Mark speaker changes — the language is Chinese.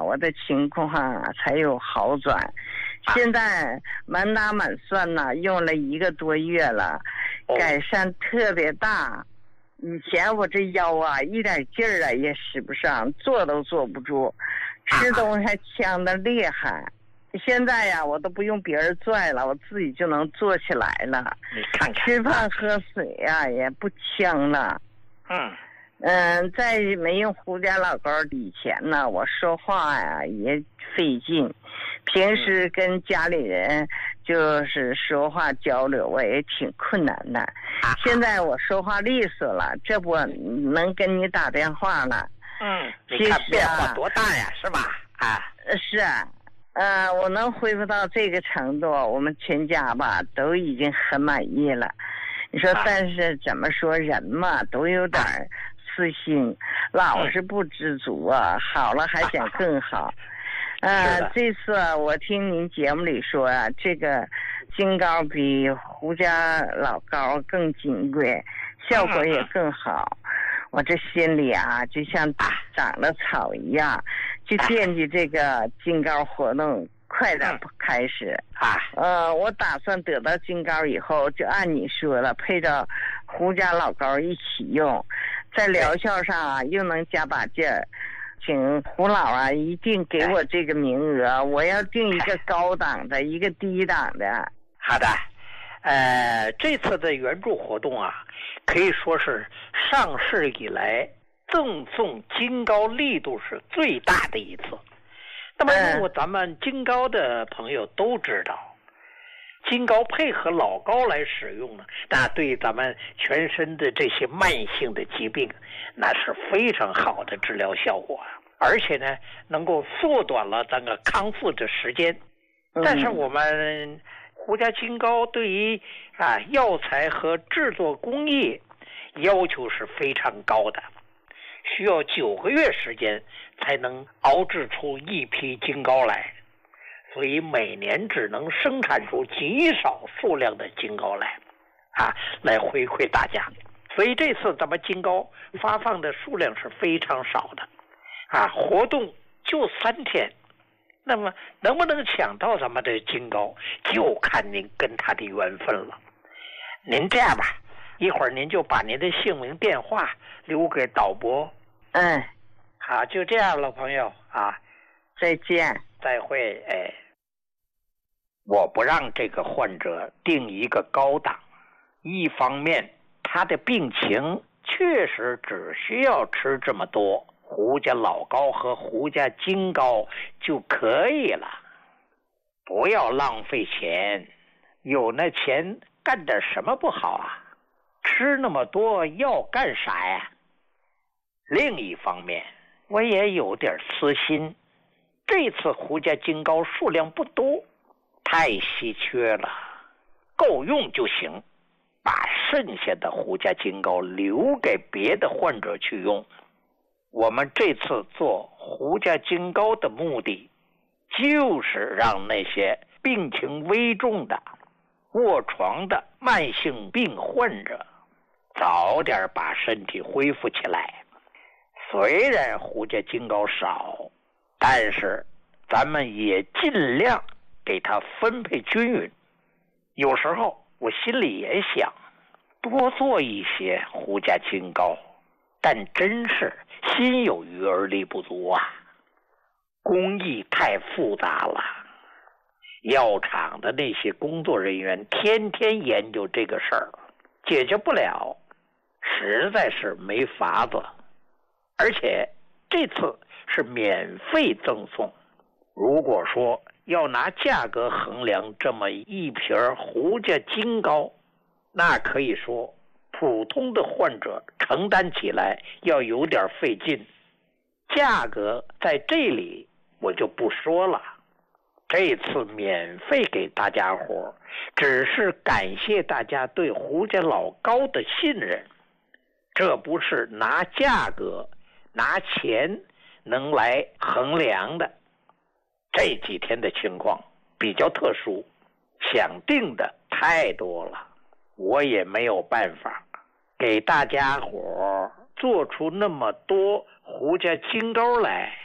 Speaker 1: 我的情况才有好转。现在满打满算呢，用了1个多月了，改善特别大。以前我这腰一点劲儿也使不上，坐都坐不住，吃东西还呛得厉害。现在我都不用别人拽了，我自己就能坐起来了。
Speaker 2: 你看看，
Speaker 1: 吃饭喝水也不呛了。在没用胡家老高以前呢，我说话也费劲，平时跟家里人就是说话交流我也挺困难的。现在我说话利索了，这不能跟你打电话了。
Speaker 2: 你看变化多大呀，是吧？
Speaker 1: 是。我能恢复到这个程度，我们全家都已经很满意了。你说，但是怎么说，人嘛都有点私心，老是不知足好了还想更好。这次我听您节目里说这个金膏比胡家老膏更金贵，效果也更好。我这心里就像长了草一样，就惦记这个金膏活动快点开始。我打算得到金膏以后，就按你说了，配着胡家老膏一起用，在疗效上又能加把劲儿。请胡老一定给我这个名额，我要定一个高档的，一个低档的。
Speaker 2: 好的。这次的援助活动可以说是上市以来赠送金膏力度是最大的一次。那么如果咱们金膏的朋友都知道，金膏配合老膏来使用呢，那对咱们全身的这些慢性的疾病，那是非常好的治疗效果，而且呢，能够缩短了咱个康复的时间。但是我们胡家金膏对于药材和制作工艺要求是非常高的，需要9个月时间才能熬制出一批金膏来，所以每年只能生产出极少数量的金膏来回馈大家。所以这次咱们金膏发放的数量是非常少的活动就3天。那么能不能抢到咱们的金膏，就看您跟他的缘分了。您这样吧，一会儿您就把您的姓名电话留给导播。好，就这样了，朋友
Speaker 1: 再见，
Speaker 2: 再会。我不让这个患者定一个高档，一方面他的病情确实只需要吃这么多胡家老膏和胡家金膏就可以了，不要浪费钱，有那钱干点什么不好吃那么多要干啥呀？另一方面我也有点私心，这次胡家金膏数量不多，太稀缺了，够用就行，把剩下的胡家金膏留给别的患者去用。我们这次做胡家金膏的目的，就是让那些病情危重的、卧床的慢性病患者早点把身体恢复起来。虽然胡家金膏少，但是咱们也尽量给它分配均匀。有时候我心里也想多做一些胡家金膏，但真是心有余而力不足工艺太复杂了，药厂的那些工作人员天天研究这个事儿，解决不了，实在是没法子。而且这次是免费赠送，如果说要拿价格衡量这么一瓶胡家金膏，那可以说普通的患者承担起来要有点费劲，价格在这里我就不说了。这次免费给大家伙，只是感谢大家对胡家老膏的信任，这不是拿价格拿钱能来衡量的。这几天的情况比较特殊，想定的太多了，我也没有办法给大家伙做出那么多胡家金膏来，